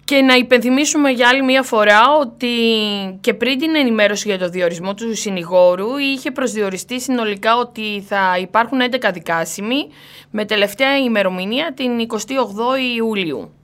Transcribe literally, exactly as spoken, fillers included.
Και να υπενθυμίσουμε για άλλη μία φορά ότι και πριν την ενημέρωση για το διορισμό του συνηγόρου είχε προσδιοριστεί συνολικά ότι θα υπάρχουν έντεκα δικάσιμοι με τελευταία ημερομηνία την εικοστή όγδοη Ιουλίου.